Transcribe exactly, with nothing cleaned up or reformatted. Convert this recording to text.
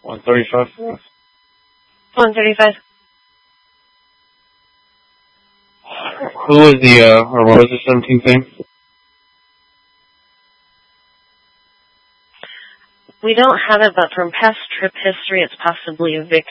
one thirty-five. one thirty-five. Who was the, uh, or what was the seventeenth thing? We don't have it, but from past trip history, it's possibly a Vic